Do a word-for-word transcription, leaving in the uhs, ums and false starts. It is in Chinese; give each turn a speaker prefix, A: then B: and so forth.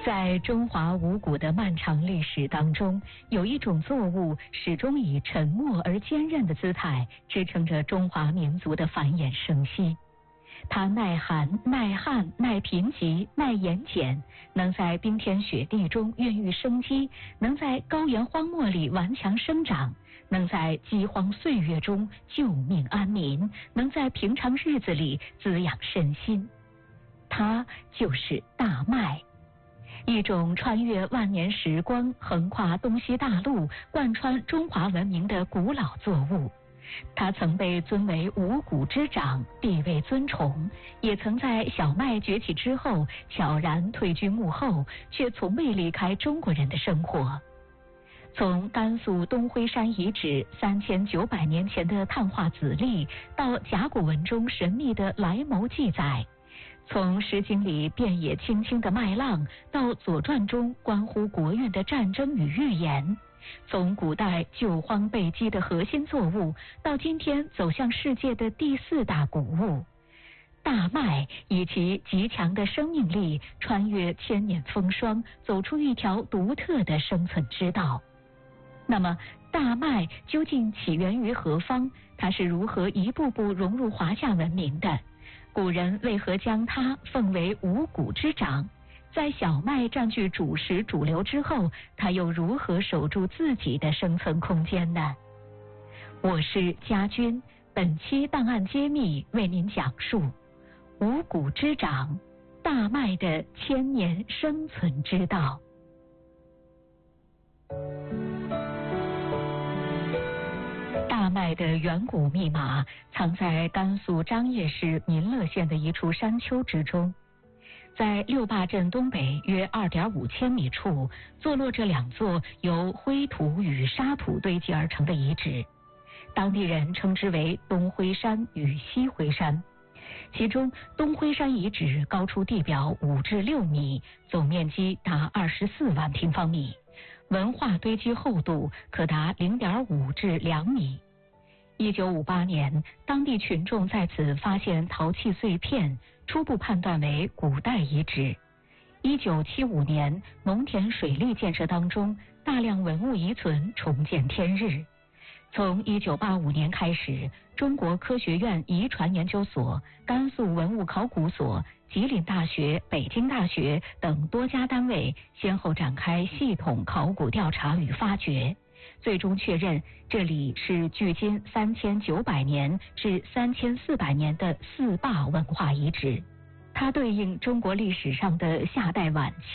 A: 在中华五谷的漫长历史当中，有一种作物始终以沉默而坚韧的姿态支撑着中华民族的繁衍生息。它耐寒、耐旱、耐贫瘠、耐盐碱，能在冰天雪地中孕育生机，能在高原荒漠里顽强生长，能在饥荒岁月中救命安民，能在平常日子里滋养身心。它就是大麦。一种穿越万年时光、横跨东西大陆、贯穿中华文明的古老作物，它曾被尊为五谷之长，地位尊崇，也曾在小麦崛起之后悄然退居幕后，却从未离开中国人的生活。从甘肃东辉山遗址三千九百年前的碳化籽粒，到甲骨文中神秘的来谋记载，从《诗经》里遍野青青的麦浪，到《左传》中关乎国运的战争与预言，从古代救荒备饥的核心作物，到今天走向世界的第四大谷物，大麦以其极强的生命力，穿越千年风霜，走出一条独特的生存之道。那么，大麦究竟起源于何方？它是如何一步步融入华夏文明的？古人为何将它奉为五谷之长？在小麦占据主食主流之后，它又如何守住自己的生存空间呢？我是家军，本期档案揭秘为您讲述五谷之长，大麦的千年生存之道。大麦的远古密码藏在甘肃张掖市民乐县的一处山丘之中。在六坝镇东北约 二点五千米处，坐落着两座由灰土与沙土堆积而成的遗址，当地人称之为东辉山与西辉山。其中东辉山遗址高出地表五至六米，总面积达二十四万平方米，文化堆积厚度可达 零点五至两米。一九五八年，当地群众在此发现陶器碎片，初步判断为古代遗址。一九七五年，农田水利建设当中，大量文物遗存重见天日。从一九八五年开始，中国科学院遗传研究所、甘肃文物考古所、吉林大学、北京大学等多家单位先后展开系统考古调查与发掘，最终确认这里是距今三千九百年至三千四百年的四坝文化遗址，它对应中国历史上的夏代晚期